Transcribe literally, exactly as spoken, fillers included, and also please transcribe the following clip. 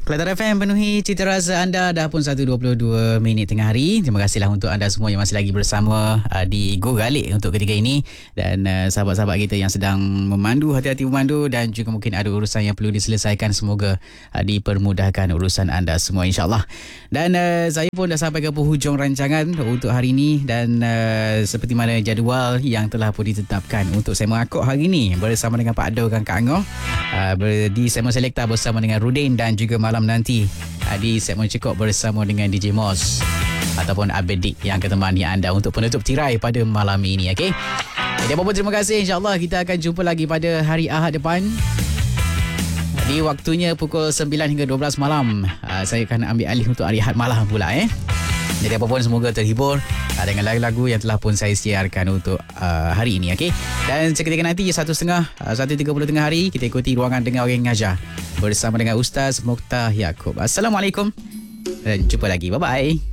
Kelatan F M penuhi cita rasa anda. Dah pun satu dua puluh dua minit tengah hari. Terima kasihlah untuk anda semua yang masih lagi bersama uh, di Go Galik untuk ketika ini. Dan uh, sahabat-sahabat kita yang sedang memandu, hati-hati memandu. Dan juga mungkin ada urusan yang perlu diselesaikan. Semoga uh, dipermudahkan urusan anda semua, insyaAllah. Dan uh, saya pun dah sampai ke penghujung rancangan untuk hari ini. Dan uh, seperti mana jadual yang telah pun ditetapkan untuk segmen Akok hari ini bersama dengan Pak Ado dan Kak Angah uh, di segmen Selekta bersama dengan Rudin dan juga malam nanti di segmen Cekok bersama dengan D J Moss ataupun Abedik yang akan temani anda untuk penutup tirai pada malam ini. Okey. Jadi apa-apa, terima kasih. InsyaAllah kita akan jumpa lagi pada hari Ahad depan di waktunya pukul sembilan hingga dua belas malam. Saya akan ambil alih untuk hari Ahad malam pula eh. Jadi apa pun semoga terhibur dengan lagu-lagu yang telah pun saya siarkan untuk uh, hari ini. Okay? Dan seketika nanti satu setengah, satu tiga puluh tengah hari kita ikuti ruangan dengar orang ngajar bersama dengan Ustaz Mokhtar Yaakob. Assalamualaikum dan jumpa lagi. Bye-bye.